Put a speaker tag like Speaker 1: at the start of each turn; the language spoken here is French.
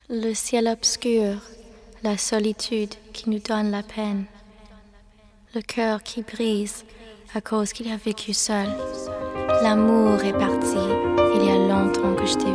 Speaker 1: Le ciel obscur, la solitude qui nous donne la peine, le cœur qui brise à cause qu'il a vécu seul. L'amour est parti, il y a longtemps que je t'ai